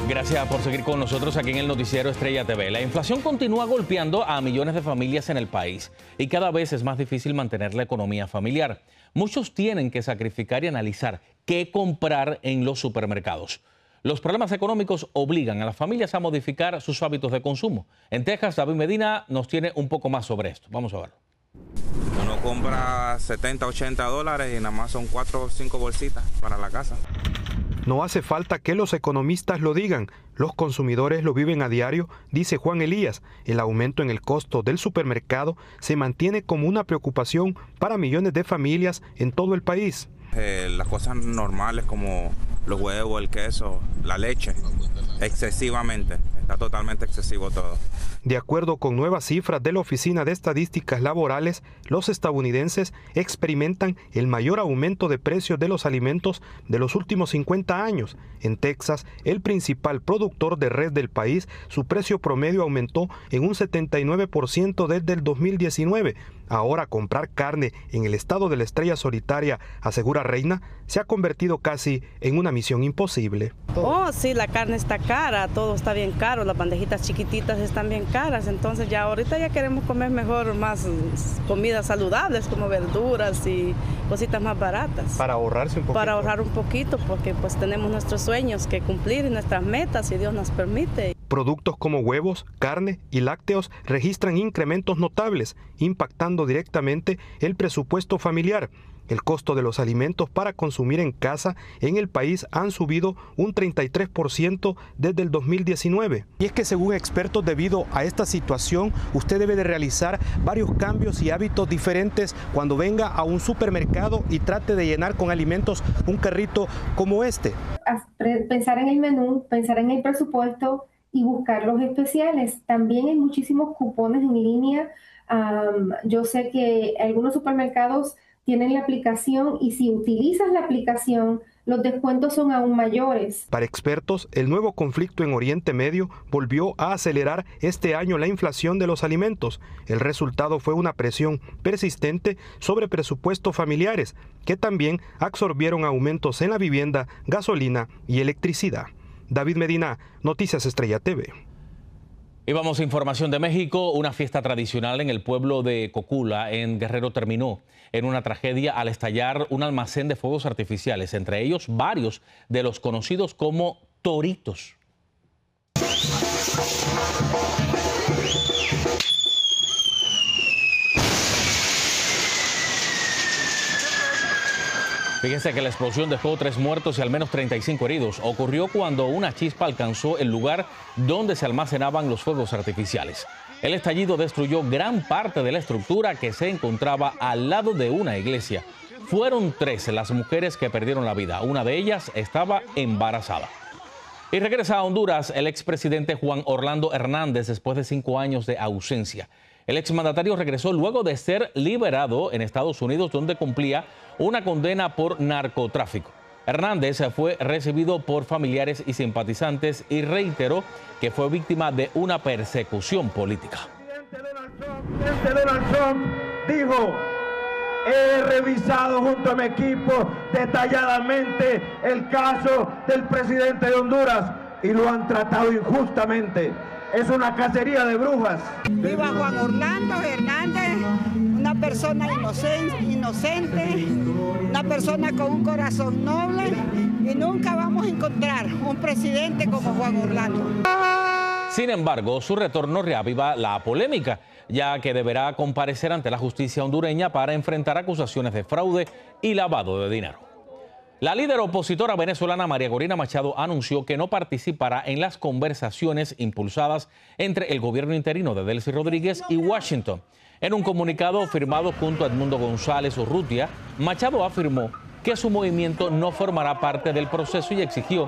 Gracias por seguir con nosotros aquí en el noticiero Estrella TV. La inflación continúa golpeando a millones de familias en el país y cada vez es más difícil mantener la economía familiar. Muchos tienen que sacrificar y analizar qué comprar en los supermercados. Los problemas económicos obligan a las familias a modificar sus hábitos de consumo. En Texas, David Medina nos tiene un poco más sobre esto. Vamos a verlo. Uno compra 70, 80 dólares y nada más son 4 o 5 bolsitas para la casa. No hace falta que los economistas lo digan, los consumidores lo viven a diario, dice Juan Elías. El aumento en el costo del supermercado se mantiene como una preocupación para millones de familias en todo el país. Las cosas normales como los huevos, el queso, la leche, excesivamente, está totalmente excesivo todo. De acuerdo con nuevas cifras de la Oficina de Estadísticas Laborales, los estadounidenses experimentan el mayor aumento de precios de los alimentos de los últimos 50 años. En Texas, el principal productor de res del país, su precio promedio aumentó en un 79% desde el 2019. Ahora comprar carne en el estado de la estrella solitaria, asegura Reina, se ha convertido casi en una misión imposible. Oh, sí, la carne está cara, todo está bien caro, las bandejitas chiquititas están bien caras, entonces ya ahorita ya queremos comer mejor, más comidas saludables como verduras y cositas más baratas. Para ahorrarse un poquito. Para ahorrar un poquito, porque pues tenemos nuestros sueños que cumplir y nuestras metas, si Dios nos permite. Productos como huevos, carne y lácteos registran incrementos notables, impactando directamente el presupuesto familiar. El costo de los alimentos para consumir en casa en el país han subido un 33% desde el 2019. Y es que según expertos, debido a esta situación, usted debe de realizar varios cambios y hábitos diferentes cuando venga a un supermercado y trate de llenar con alimentos un carrito como este. Pensar en el menú, pensar en el presupuesto y buscar los especiales. También hay muchísimos cupones en línea. Yo sé que algunos supermercados tienen la aplicación y si utilizas la aplicación, los descuentos son aún mayores. Para expertos, el nuevo conflicto en Oriente Medio volvió a acelerar este año la inflación de los alimentos. El resultado fue una presión persistente sobre presupuestos familiares, que también absorbieron aumentos en la vivienda, gasolina y electricidad. David Medina, Noticias Estrella TV. Y vamos a información de México. Una fiesta tradicional en el pueblo de Cocula, en Guerrero, terminó en una tragedia al estallar un almacén de fuegos artificiales, entre ellos varios de los conocidos como toritos. Fíjense que la explosión dejó 3 muertos y al menos 35 heridos. Ocurrió cuando una chispa alcanzó el lugar donde se almacenaban los fuegos artificiales. El estallido destruyó gran parte de la estructura que se encontraba al lado de una iglesia. Fueron 13 las mujeres que perdieron la vida. Una de ellas estaba embarazada. Y regresa a Honduras el expresidente Juan Orlando Hernández después de 5 años de ausencia. El exmandatario regresó luego de ser liberado en Estados Unidos, donde cumplía una condena por narcotráfico. Hernández fue recibido por familiares y simpatizantes y reiteró que fue víctima de una persecución política. El presidente Donald Trump dijo: he revisado junto a mi equipo detalladamente el caso del presidente de Honduras y lo han tratado injustamente. Es una cacería de brujas. Viva Juan Orlando Hernández, una persona inocente, una persona con un corazón noble, y nunca vamos a encontrar un presidente como Juan Orlando. Sin embargo, su retorno reaviva la polémica, ya que deberá comparecer ante la justicia hondureña para enfrentar acusaciones de fraude y lavado de dinero. La líder opositora venezolana María Corina Machado anunció que no participará en las conversaciones impulsadas entre el gobierno interino de Delcy Rodríguez y Washington. En un comunicado firmado junto a Edmundo González Urrutia, Machado afirmó que su movimiento no formará parte del proceso y exigió